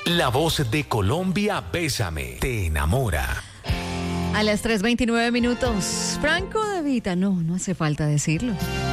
La voz de Colombia, Bésame, te enamora. A las 3:29 minutos. Franco De Vita, no hace falta decirlo.